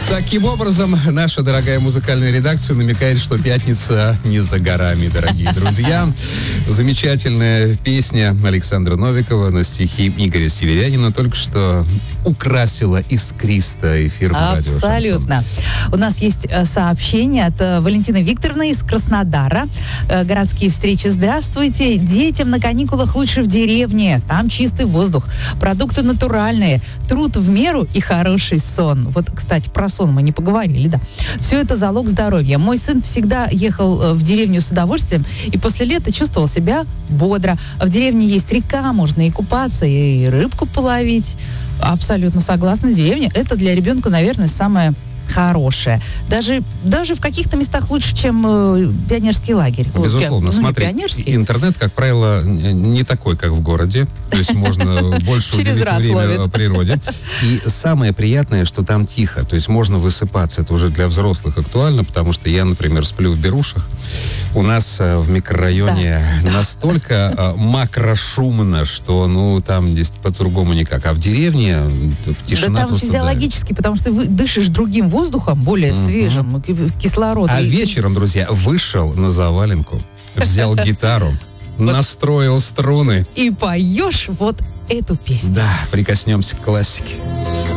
Таким образом, наша дорогая музыкальная редакция намекает, что пятница не за горами, дорогие друзья. Замечательная песня Александра Новикова на стихи Игоря Северянина только что украсила искристо эфир радио «Шансон». Абсолютно. У нас есть сообщение от Валентины Викторовны из Краснодара. Городские встречи. Здравствуйте. Детям на каникулах лучше в деревне. Там чистый воздух, продукты натуральные, труд в меру и хороший сон. Вот, кстати, про сон мы не поговорили, да. Все это залог здоровья. Мой сын всегда ехал в деревню с удовольствием и после лета чувствовал себя бодро. В деревне есть река, можно и купаться, и рыбку половить. Абсолютно согласна. Деревня — это для ребенка, наверное, самое хорошее. Даже в каких-то местах лучше, чем пионерский лагерь. Безусловно. Смотри, интернет, как правило, не такой, как в городе. То есть можно больше уделить время природе. И самое приятное, что там тихо. То есть можно высыпаться. Это уже для взрослых актуально, потому что я, например, сплю в Берушах. У нас в микрорайоне настолько макрошумно, что там здесь по-другому никак. А в деревне тишина. Да там физиологически, потому что ты дышишь другим воздухом, более свежим, кислородом. А вечером, друзья, вышел на заваленку, взял гитару, настроил струны. И поешь вот эту песню. Да, прикоснемся к классике.